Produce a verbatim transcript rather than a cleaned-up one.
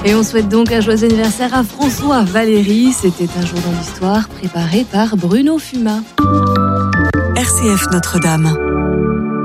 Et on souhaite donc un joyeux anniversaire à François Valéry. C'était un jour dans l'histoire préparé par Bruno Fuma. R C F Notre-Dame.